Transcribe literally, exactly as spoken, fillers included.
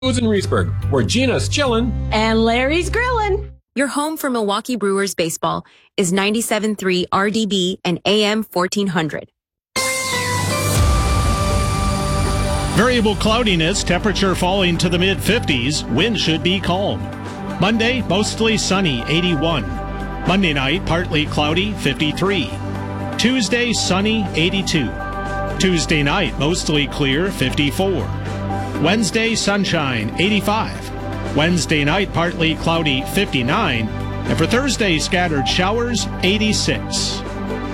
Foods in Reesburg, where Gina's chillin' and Larry's grillin'. Your home for Milwaukee Brewers baseball is ninety-seven point three R D B and A M fourteen hundred. Variable cloudiness, temperature falling to the mid fifties, wind should be calm. Monday, mostly sunny, eighty-one. Monday night, partly cloudy, fifty-three. Tuesday, sunny, eighty-two. Tuesday night, mostly clear, fifty-four. Wednesday, sunshine, eighty-five. Wednesday night, partly cloudy, fifty-nine. And for Thursday, scattered showers, eighty-six.